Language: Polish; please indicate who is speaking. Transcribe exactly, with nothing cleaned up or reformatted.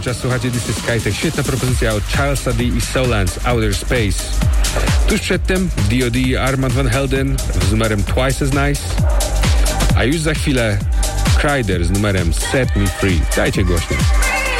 Speaker 1: cały czas słuchacie This is Skytech. Świetna propozycja od Charlesa D i Solans, Outer Space. Tuż przedtem D O D i Armand Van Helden z numerem Twice as Nice. A już za chwilę Kryder z numerem Set Me Free. Dajcie głośno.